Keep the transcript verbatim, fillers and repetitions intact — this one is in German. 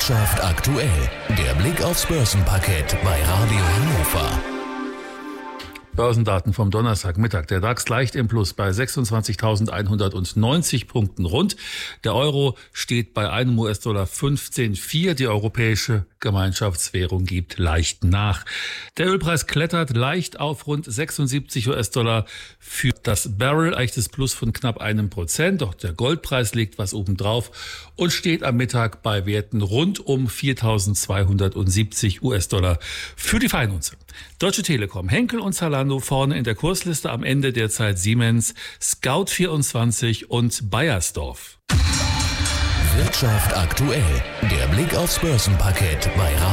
Wirtschaft aktuell. Der Blick aufs Börsenparkett bei Radio Hannover. Börsendaten vom Donnerstagmittag. Der DAX leicht im Plus bei sechsundzwanzigtausendeinhundertneunzig Punkten rund. Der Euro steht bei einem U S-Dollar fünfzehn Komma vier. Die europäische Gemeinschaftswährung gibt leicht nach. Der Ölpreis klettert leicht auf rund sechsundsiebzig U S-Dollar für das Barrel. Echtes Plus von knapp einem Prozent. Doch der Goldpreis legt was obendrauf und steht am Mittag bei Werten rund um viertausendzweihundertsiebzig U S-Dollar für die Feinunze. Deutsche Telekom, Henkel und Zalando vorne in der Kursliste, am Ende derzeit Siemens, Scout vierundzwanzig und Beiersdorf. Wirtschaft aktuell. Der Blick aufs Börsenparkett bei Radio